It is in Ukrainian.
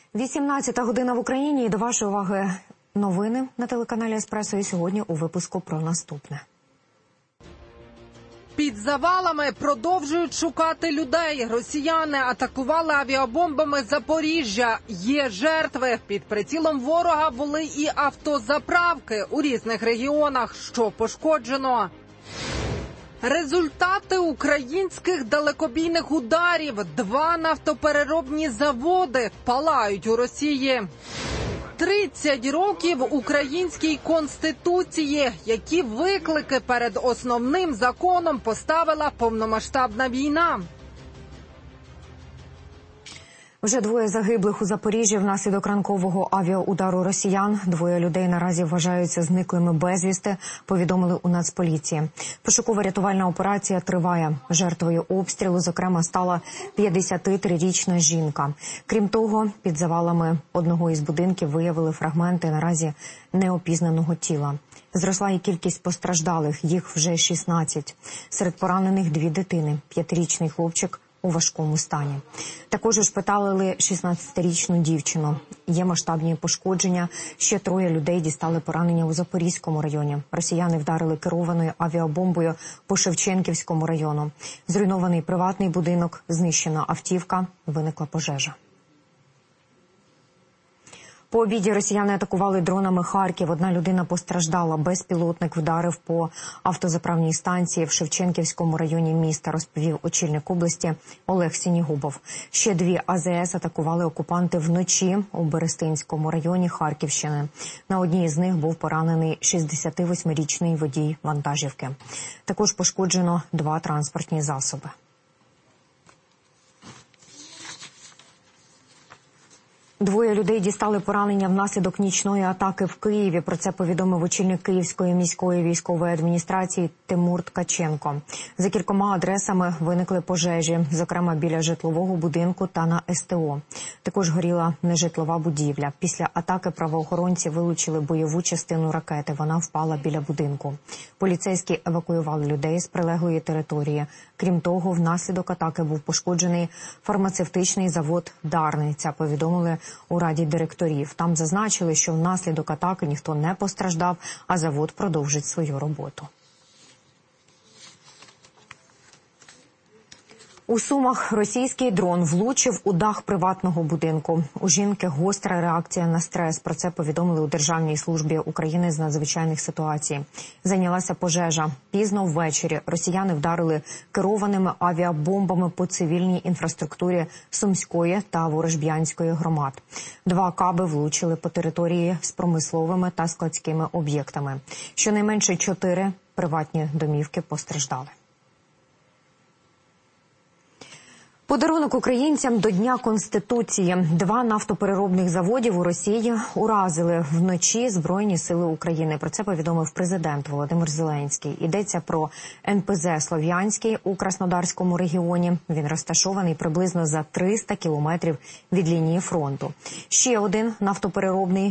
18 година в Україні. І до вашої уваги новини на телеканалі «Еспресо». І сьогодні у випуску про наступне. Під завалами продовжують шукати людей. Росіяни атакували авіабомбами Запоріжжя. Є жертви. Під прицілом ворога були і автозаправки у різних регіонах. Що пошкоджено? Результати українських далекобійних ударів. 2 нафтопереробні заводи палають у Росії. 30 років українській Конституції. Які виклики перед основним законом поставила повномасштабна війна? Вже 2 загиблих у Запоріжжі внаслідок ранкового авіаудару росіян. 2 людей наразі вважаються зниклими безвісти, повідомили у Нацполіції. Пошуково-рятувальна операція триває. Жертвою обстрілу, зокрема, стала 53-річна жінка. Крім того, під завалами одного із будинків виявили фрагменти наразі неопізнаного тіла. Зросла і кількість постраждалих, їх вже 16. Серед поранених 2 дитини, 5-річний хлопчик у важкому стані. Також ушпиталили 16-річну дівчину. Є масштабні пошкодження. Ще 3 людей дістали поранення у Запорізькому районі. Росіяни вдарили керованою авіабомбою по Шевченківському району. Зруйнований приватний будинок, знищена автівка, виникла пожежа. По обіді росіяни атакували дронами Харків. 1 людина постраждала. Безпілотник вдарив по автозаправній станції в Шевченківському районі міста, розповів очільник області Олег Сінігубов. Ще 2 АЗС атакували окупанти вночі у Берестинському районі Харківщини. На одній із них був поранений 68-річний водій вантажівки. Також пошкоджено 2 транспортні засоби. Двоє людей дістали поранення внаслідок нічної атаки в Києві. Про це повідомив очільник Київської міської військової адміністрації Тимур Ткаченко. За кількома адресами виникли пожежі, зокрема біля житлового будинку та на СТО. Також горіла нежитлова будівля. Після атаки правоохоронці вилучили бойову частину ракети. Вона впала біля будинку. Поліцейські евакуювали людей з прилеглої території. Крім того, внаслідок атаки був пошкоджений фармацевтичний завод «Дарниця», повідомили у Раді директорів. Там зазначили, що внаслідок атаки ніхто не постраждав, а завод продовжить свою роботу. У Сумах російський дрон влучив у дах приватного будинку. У жінки гостра реакція на стрес. Про це повідомили у Державній службі України з надзвичайних ситуацій. Зайнялася пожежа. Пізно ввечері росіяни вдарили керованими авіабомбами по цивільній інфраструктурі Сумської та Ворожбянської громад. 2 каби влучили по території з промисловими та складськими об'єктами. Щонайменше 4 приватні домівки постраждали. Подарунок українцям до Дня Конституції. 2 нафтопереробних заводів у Росії уразили вночі Збройні сили України. Про це повідомив президент Володимир Зеленський. Йдеться про НПЗ «Слов'янський» у Краснодарському регіоні. Він розташований приблизно за 300 кілометрів від лінії фронту. Ще один нафтопереробний